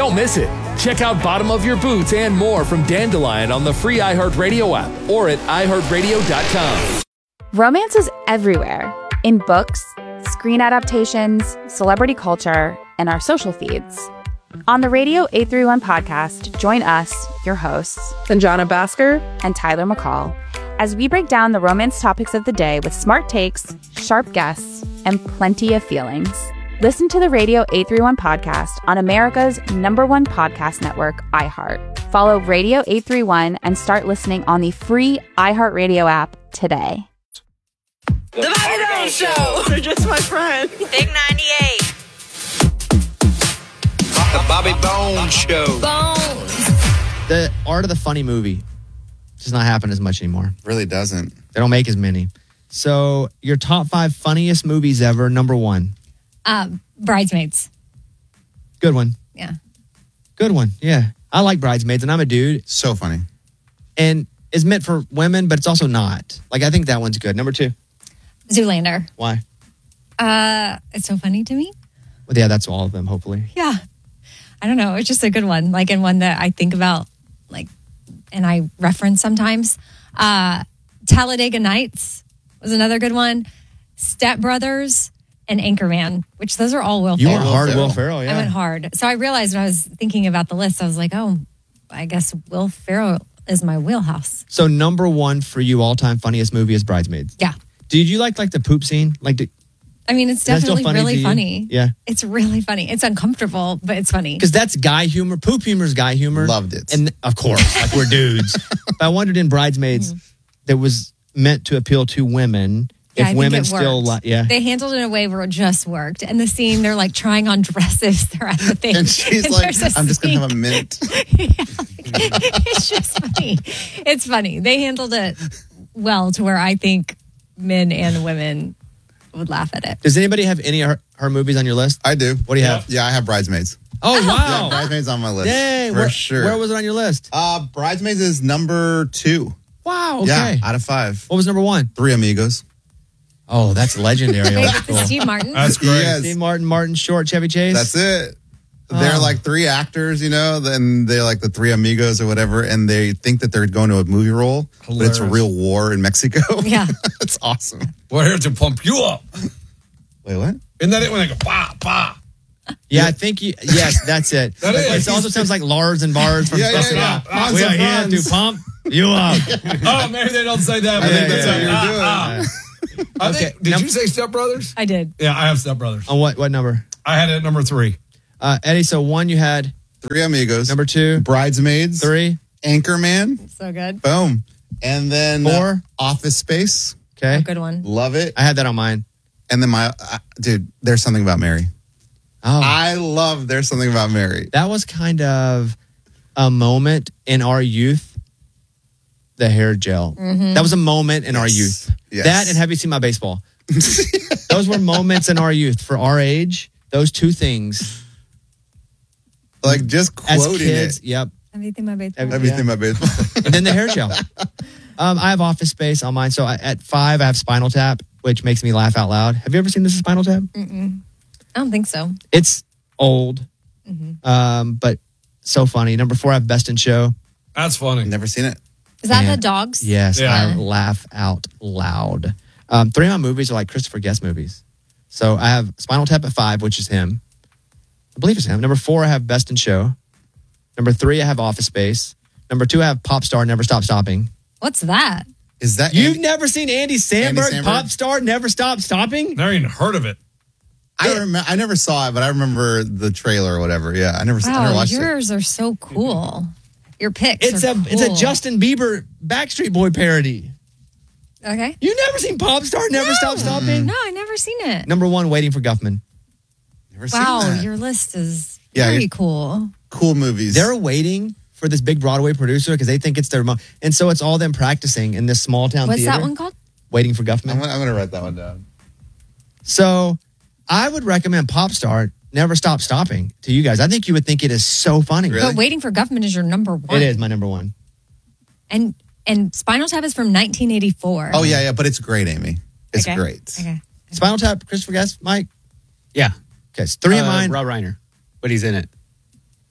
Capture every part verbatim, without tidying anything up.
Don't miss it. Check out Bottom of Your Boots and more from Dandelion on the free iHeartRadio app or at i heart radio dot com. Romance is everywhere. In books, screen adaptations, celebrity culture, and our social feeds. On the Radio eight thirty-one podcast, join us, your hosts, Sanjana Bhaskar and Tyler McCall, as we break down the romance topics of the day with smart takes, sharp guests, and plenty of feelings. Listen to the Radio eight thirty-one podcast on America's number one podcast network, iHeart. Follow Radio eight thirty-one and start listening on the free iHeartRadio app today. The Bobby Bones Show. They're just my friend. Big ninety-eight. The Bobby Bones Show. Bones. The art of the funny movie does not happen as much anymore. Really doesn't. They don't make as many. So your top five funniest movies ever, number one. Um, Bridesmaids. Good one. Yeah. Good one. Yeah. I like Bridesmaids, and I'm a dude. So funny. And it's meant for women, but it's also not. Like, I think that one's good. Number two. Zoolander. Why? Uh, it's so funny to me. Well, yeah, that's all of them, hopefully. Yeah. I don't know. It's just a good one. Like, and one that I think about, like, and I reference sometimes. Uh, Talladega Nights was another good one. Step Brothers and Anchorman, which those are all Will You Ferrell. went hard, Will Ferrell, yeah. I went hard. So I realized when I was thinking about the list, I was like, oh, I guess Will Ferrell is my wheelhouse. So number one for you all-time funniest movie is Bridesmaids. Yeah. Did you like like the poop scene? Like, did, I mean, it's Is that still definitely funny to really you? funny. Yeah. It's really funny. It's uncomfortable, but it's funny. because that's guy humor. Poop humor is guy humor. Loved it. And of course, like we're dudes. But I wondered in Bridesmaids that was meant to appeal to women. Yeah, I if think women it still worked. like, yeah. They handled it in a way where it just worked. And the scene, they're like trying on dresses. They're at the thing. And she's And like, there's a I'm just going to have a scene. mint. It's just funny. It's funny. They handled it well to where I think men and women would laugh at it. Does anybody have any of her, her movies on your list? I do. What do you have? Yeah, I have Bridesmaids. Oh, Yeah, wow. Bridesmaids on my list. Dang. For where, sure. Where was it on your list? Uh, Bridesmaids is number two. Wow. Okay. Yeah, out of five. What was number one? Three Amigos. Oh, that's legendary. Wait, old with school. the Steve Martin. That's great. Yes. Steve Martin, Martin Short, Chevy Chase. That's it. They're Oh. like three actors, you know, then they're like the three amigos or whatever, and they think that they're going to a movie role, but it's a Hilarious. real war in Mexico. Yeah. It's awesome. We're here to pump you up. Wait, what? Isn't that it when they go, bah, bah? Yeah, I think you. Yes, that's it. That is. It also sounds like Lars and Bars from Yeah, yeah, Special yeah. Ops. Lots We of are here friends. to pump you up. Oh, maybe they don't say that. But I think they that's say, what you're ah, doing. ah. I Okay, think, did num- you say Step Brothers? I did. Yeah, I have Step Brothers. On what what number? I had it at number three. Uh, Eddie, so one you had, Three amigos. number two, Bridesmaids. three, Anchorman. So good. Boom. And then Four. uh, Office Space. okay. A good one. Love it. I had that on mine. And then my, uh, dude, There's Something About Mary. Oh, I love There's Something About Mary. that was kind of a moment in our youth. The hair gel. That was a moment in our Yes. youth. Yes. That and Have You Seen My Baseball? Those were moments in our youth. For our age, those two things. Like just As quoting kids, it. yep. Everything my baby. Every- Everything Yeah. about baseball. And then the hair gel. Um, I have Office Space on mine. So I, at five, I have Spinal Tap, which makes me laugh out loud. Have you ever seen this Spinal Tap? I don't think so. It's old, um, but so funny. Number four, I have Best in Show. That's funny. Never seen it. Is that Man. the dogs? Yes, Yeah. I laugh out loud. Um, three of my movies are like Christopher Guest movies. So I have Spinal Tap at five, which is him. I believe it's him. Number four, I have Best in Show. Number three, I have Office Space. Number two, I have Pop Star, Never Stop Stopping. What's that? Is that You've Andy- never seen Andy Samberg, Samberg? Pop Star, Never Stop Stopping? Never even heard of it. I remember. I never saw it, but I remember the trailer or whatever. Yeah, I never. I never Wow, watched it. yours are so cool. Your picks. It's are a it's a cool. Justin Bieber Backstreet Boy parody. Okay. You never seen Pop Star, Never Stop Stopping? No, I never seen it. Number one, Waiting for Guffman. Never seen Wow, that. your list is Yeah, very you- cool. Cool movies. They're waiting for this big Broadway producer because they think it's their mo- and so it's all them practicing in this small town What's theater. that one called? Waiting for Guffman. I'm, gonna- I'm gonna write that one down. So I would recommend Pop Star, Never Stop Stopping to you guys. I think you would think it is so funny. Really? But Waiting for Guffman is your number one. It is my number one. And and Spinal Tap is from nineteen eighty-four. Oh yeah, yeah, but it's great, Amy. It's Okay. great. Okay. Spinal Tap, Christopher Guest, Mike. Yeah. Okay, it's three of Uh, mine. Rob Reiner, but he's in it.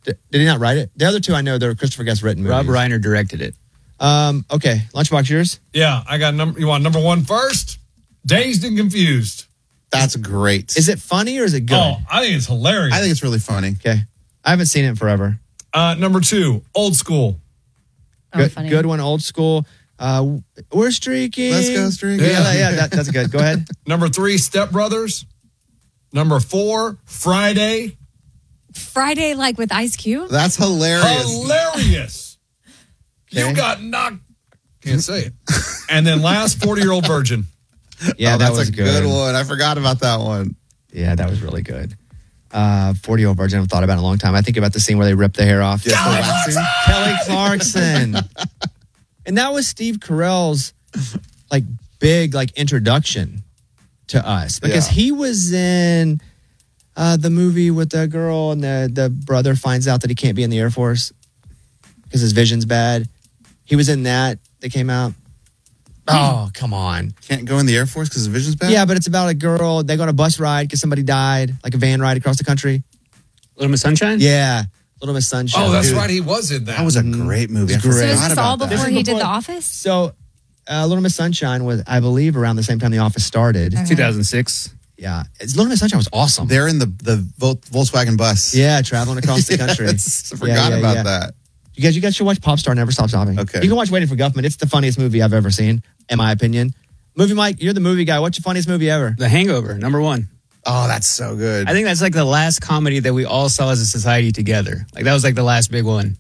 Did, did he not write it? The other two I know they're Christopher Guest written movies. Rob Reiner directed it. Um, okay, Lunchbox, yours? Yeah, I got number. You want number one first? Dazed and Confused. That's great. Is it funny or is it good? Oh, I think it's hilarious. I think it's really funny. Okay. I haven't seen it in forever. Uh, number two, Old School. Oh, Good, funny. good one, old school. Uh, we're streaking. Let's go streaking. Yeah, yeah, that, that's good. Go ahead. Number three, Step Brothers. Number four, Friday. Friday, like with Ice Cube. That's hilarious. Hilarious. Okay. You got knocked. Can't say it. And then last, forty-year-old Virgin. Yeah, Oh, that that's was a good. good one. I forgot about that one. Yeah, that was really good. Uh, forty-year-old Virgin, I've thought about it a long time. I think about the scene where they rip the hair off. Yeah, Kelly the last scene. Kelly Clarkson. And that was Steve Carell's like big like introduction to us because Yeah. he was in uh, the movie with the girl and the, the brother finds out that he can't be in the Air Force because his vision's bad. He was in that that came out. Oh, come on. Can't go in the Air Force because the vision's bad? Yeah, but it's about a girl. They go on a bus ride because somebody died, like a van ride across the country. Little Miss Sunshine? Yeah. Little Miss Sunshine. Oh, that's Dude. right. He was in that. That was a great movie. I It's great. So forgot is this about all that. before This is he did before- The Office? So, uh, Little Miss Sunshine was, I believe, around the same time The Office started. Okay. two thousand six. Yeah. It's, Little Miss Sunshine was awesome. They're in the, the Vol- Volkswagen bus. Yeah, traveling across the country. Yes, I Yeah, forgot yeah, about yeah. that. You guys, you guys should watch Popstar Never Stop Stopping. Okay. You can watch Waiting for Guffman. It's the funniest movie I've ever seen, in my opinion. Movie Mike, you're the movie guy. What's your funniest movie ever? The Hangover, number one. Oh, that's so good. I think that's like the last comedy that we all saw as a society together. Like that was like the last big one.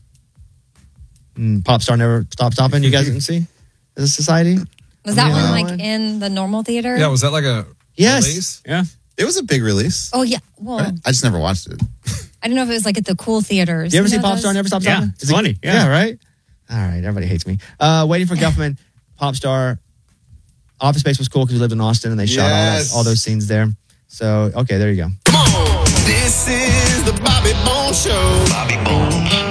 Mm, Popstar Never Stop Stopping. You guys didn't see? As a society? Was that Yeah. one like in the normal theater? Yeah, was that like a Yes. release? Yeah. It was a big release. Oh yeah. Well, I just never watched it. I don't know if it was like at the cool theaters. You ever see know Popstar those? Never Stop Yeah, Stopping? it's funny. Yeah. Yeah. right? All right, everybody hates me. Uh, Waiting for Guffman, Popstar. Office Space was cool because we lived in Austin and they shot all, that, Yes. all those scenes there. So, okay, there you go. This is the Bobby Bones Show. Bobby Bones.